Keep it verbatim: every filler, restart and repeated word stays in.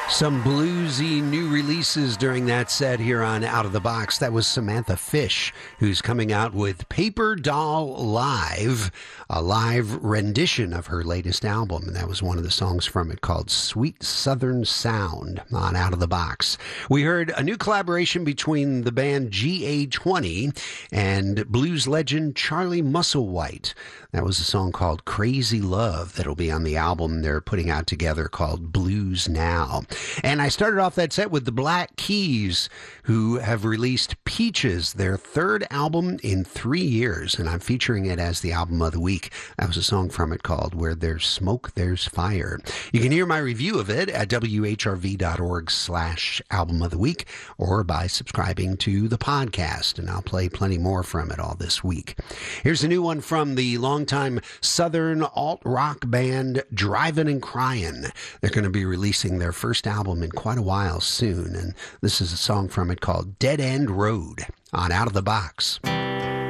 Some bluesy new releases during that set here on Out of the Box. That was Samantha Fish, who's coming out with Paper Doll Live, a live rendition of her latest album. And that was one of the songs from it called Sweet Southern Sound on Out of the Box. We heard a new collaboration between the band G A twenty and blues legend Charlie Musselwhite. That was a song called Crazy Love that'll be on the album they're putting out together called Blues Now. And I started off that set with the Black Keys, who have released Peaches, their third album in three years, and I'm featuring it as the album of the week. That was a song from it called Where There's Smoke, There's Fire. You can hear my review of it at W H R V dot org slash album of the week or by subscribing to the podcast, and I'll play plenty more from it all this week. Here's a new one from the longtime Southern alt-rock band Drivin' and Cryin'. They're going to be releasing their first album in quite a while soon, and this is a song from it called Dead End Road on Out of the Box.